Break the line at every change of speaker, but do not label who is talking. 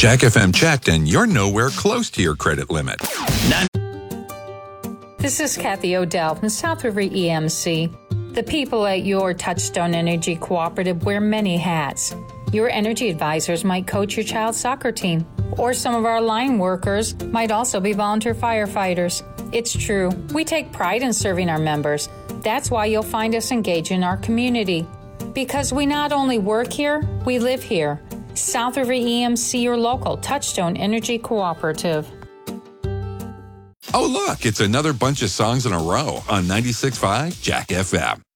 Jack FM checked, and you're nowhere close to your credit limit.
This is Kathy O'Dell from South River EMC. The people at your Touchstone Energy Cooperative wear many hats. Your energy advisors might coach your child's soccer team, or some of our line workers might also be volunteer firefighters. It's true, we take pride in serving our members. That's why you'll find us engaged in our community. Because we not only work here, we live here. South River EMC, your local Touchstone Energy Cooperative.
Oh, look, it's another bunch of songs in a row on 96.5 Jack FM.